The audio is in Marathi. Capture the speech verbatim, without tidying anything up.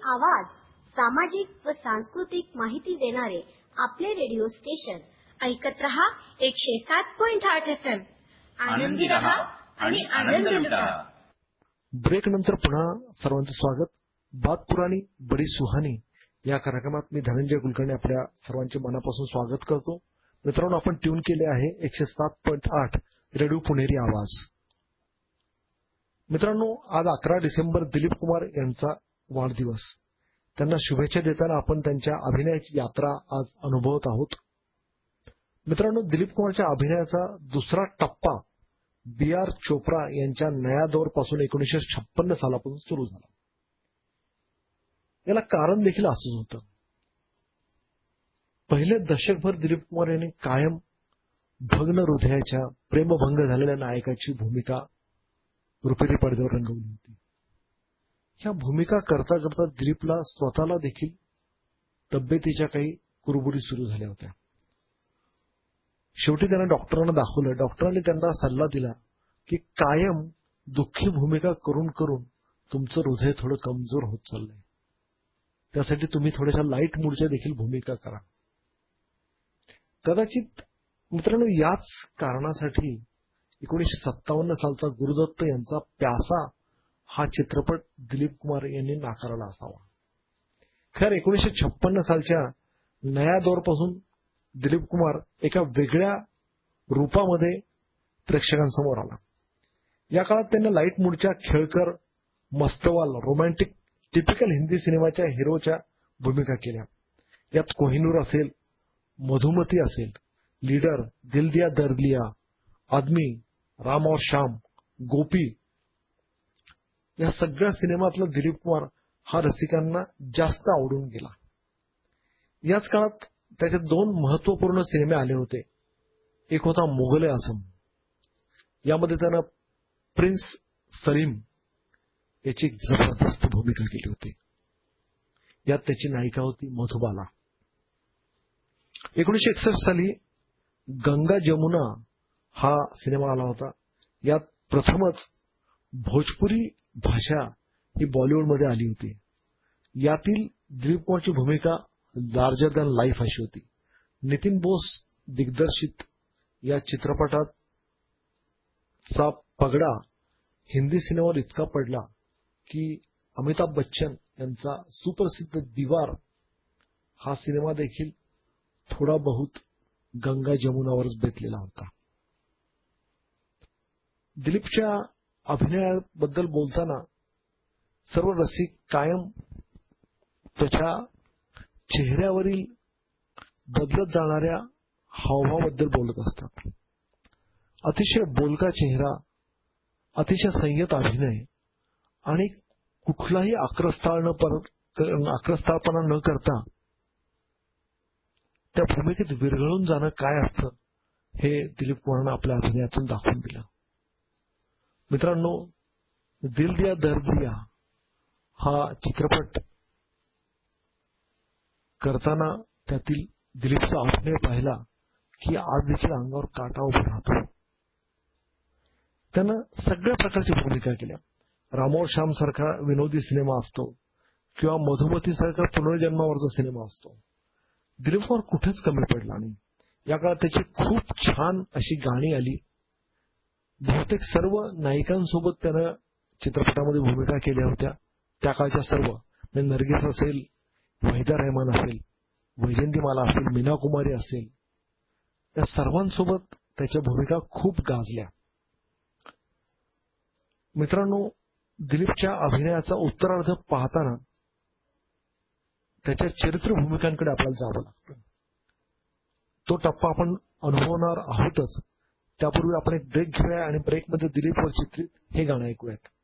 आवाज, सामाजिक व सांस्कृतिक माहिती देणारे आपले रेडिओ स्टेशन ऐकत रहा एकशे सात पॉइंट आठ एफ एम. आनंदी रहा आणि आनंद लुटा. ब्रेक नंतर पुन्हा सर्वांचं स्वागत. बात पुराणी बडी सुहानी या कार्यक्रमात मी धनंजय कुलकर्णी आपल्या सर्वांचे मनापासून स्वागत करतो. मित्रांनो, आपण ट्यून केले आहे एकशे सात पॉइंट आठ रेडिओ पुणेरी आवाज. मित्रांनो, आज अकरा डिसेंबर दिलीप कुमार यांचा वाढदिवस. त्यांना शुभेच्छा देताना आपण त्यांच्या अभिनयाची यात्रा आज अनुभवत आहोत. मित्रांनो, दिलीप कुमारच्या अभिनयाचा दुसरा टप्पा बी आर चोप्रा यांच्या नया दौर पासून एकोणीसशे छप्पन्न सालापासून सुरू झाला. याला कारण देखील असंच होतं. पहिले दशकभर दिलीप कुमार यांनी कायम भग्न हृदयाच्या प्रेमभंग झालेल्या नायकाची भूमिका रुपेरी पडद्यावर रंगवली होती. ह्या भूमिका करता करता दिलीपला स्वतःला देखील तब्येतीच्या काही कुरबुरी सुरू झाल्या होत्या. शेवटी त्यांना डॉक्टरांना दाखवलं. डॉक्टरांनी त्यांना सल्ला दिला की कायम दुःखी भूमिका करून करून तुमचं हृदय थोडं कमजोर होत चाललंय. त्यासाठी तुम्ही थोड्याशा लाईट मूडच्या देखील भूमिका करा. कदाचित मित्रांनो, याच कारणासाठी एकोणीसशे सत्तावन्न सालचा गुरुदत्त यांचा प्यासा हा चित्रपट दिलीप कुमार यांनी नाकारला असावा. खैर, एकोणीसशे छप्पन्न सालच्या नया दौर पासून दिलीप कुमार एका वेगळ्या रूपामध्ये प्रेक्षकांसमोर आला. या काळात त्यांनी लाईट मूडच्या खेळकर, मस्तवाल, रोमॅन्टिक टिपिकल हिंदी सिनेमाच्या हिरोच्या भूमिका केल्या. यात कोहिनूर असेल, मधुमती असेल, लीडर, दिल दिया दर्द लिया, आदमी, राम और श्याम, गोपी या सगळ्या सिनेमातला दिलीप कुमार हा रसिकांना जास्त आवडून गेला. याच काळात त्याचे दोन महत्वपूर्ण सिनेमे आले होते. एक होता मुघल ए आझम. यामध्ये त्यानं प्रिन्स सलीम याची एक जबरदस्त भूमिका केली होती. यात त्याची नायिका होती मधुबाला. एकोणीसशे एकसष्ट साली गंगा जमुना हा सिनेमा आला होता. यात प्रथमच भोजपुरी भाषा ही बॉलिवूडमध्ये आली होती. यातील दिलीप कुमारची भूमिका लार्जर दॅन लाईफ अशी होती. नितीन बोस दिग्दर्शित या चित्रपटात चा पगडा हिंदी सिनेमावर इतका पडला की अमिताभ बच्चन यांचा सुप्रसिद्ध दीवार हा सिनेमा देखील थोडा बहुत गंगा जमुनावरच बेतलेला होता. दिलीपच्या अभिनयाबद्दल बोलताना सर्व रसिक कायम त्याच्या चेहऱ्यावरील बदलत जाणाऱ्या हावभावाबद्दल बोलत असतात. अतिशय बोलका चेहरा, अतिशय संयत अभिनय आणि कुठलाही आक्रस्ताळ आक्रस्ताळपणा न करता त्या भूमिकेत विरघळून जाणं काय असतं हे दिलीप कुमारनं आपल्या अभिनयातून दाखवून दिलं. मित्रांनो, दिल दिया दर्द दिया हा चित्रपट करताना त्यातील दिलीपचा अभिनय पाहिला की आज देखील अंगावर काटा उभा राहतो. त्यानं सगळ्या प्रकारची भूमिका केल्या. रामोर श्याम सारखा विनोदी सिनेमा असतो किंवा मधुमती सारखा पुनर्जन्मावरचा सिनेमा असतो, दिलीप कुमार कुठेच कमी पडला नाही. या काळात त्याची खूप छान अशी गाणी आली. बहुतेक सर्व नायिकांसोबत त्यानं चित्रपटामध्ये भूमिका केल्या होत्या. त्या काळच्या सर्व, म्हणजे नर्गिस असेल, वहिदा रहमान असेल, वैजंतीमाला असेल, मीना कुमारी असेल, या सर्वांसोबत त्याच्या भूमिका खूप गाजल्या. मित्रांनो, दिलीपच्या अभिनयाचा उत्तरार्ध पाहताना त्याच्या चरित्र भूमिकांकडे आपल्याला जावं लागतं. तो टप्पा आपण अनुभवणार आहोतच. त्यापूर्वी आपण एक ब्रेक घेऊया आणि ब्रेकमध्ये दिलीपवर चित्रित हे गाणं ऐकूयात.